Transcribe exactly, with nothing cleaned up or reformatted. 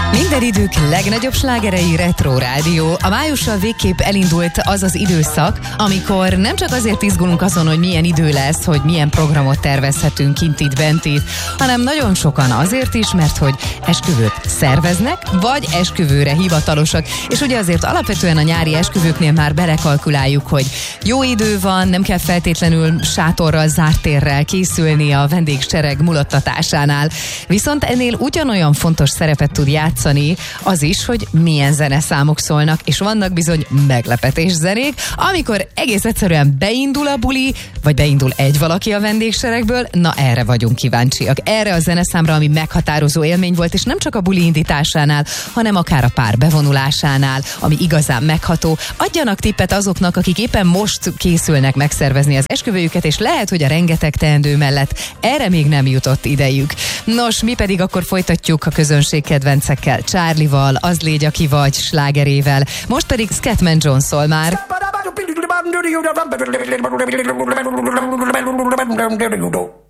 Minden idők legnagyobb slágerei Retro Rádió. A májussal végképp elindult az az időszak, amikor nem csak azért izgulunk azon, hogy milyen idő lesz, hogy milyen programot tervezhetünk kint itt bent itt, hanem nagyon sokan azért is, mert hogy esküvőt szerveznek, vagy esküvőre hivatalosak. És ugye azért alapvetően a nyári esküvőknél már belekalkuláljuk, hogy jó idő van, nem kell feltétlenül sátorral, zárt térrel készülni a vendégsereg mulattatásánál. Viszont ennél ugyanolyan fontos szerepet tud játszani az is, hogy milyen zeneszámok szólnak, és vannak bizony meglepetés zenék, amikor egész egyszerűen beindul a buli, vagy beindul egy valaki a vendégseregből, na erre vagyunk kíváncsiak. Erre a zeneszámra, ami meghatározó élmény volt, és nem csak a buli indításánál, hanem akár a pár bevonulásánál, ami igazán megható. Adjanak tippet azoknak, akik éppen most készülnek megszervezni az esküvőjüket, és lehet, hogy a rengeteg teendő mellett erre még nem jutott idejük. Nos, mi pedig akkor folytatjuk a közönség kedvencekkel, Charlie-val, Az légy, aki vagy slágerével. Most pedig Scatman John szól már.